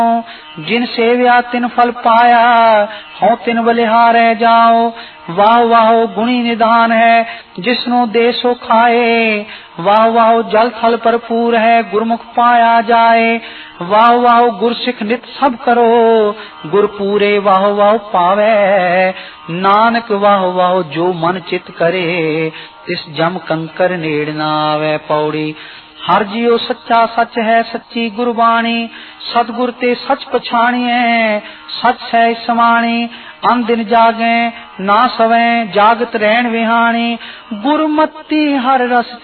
जिन सेव्या तिन फल पाया, हों तिन बलिहारे जाओ। वाह वाह गुणी निधान है, जिसनो दे सो खाए। वाह वाह जल थल भरपूर है, गुरमुख पाया जाए। वाह वाह गुर सिख नित सब करो, गुर पूरे वाह वाह पावे। नानक वाह वाह जो मन चित करे, तिस जम कंकर नेड़ न आवे। पौड़ी हर जियो सच्चा सच है, सच्ची गुरबाणी। सतगुर ते सच पछाणिए, सच है समाणी। अन दिन जागे ना सवें, जागत रहन विहाणी। गुरमति हर रस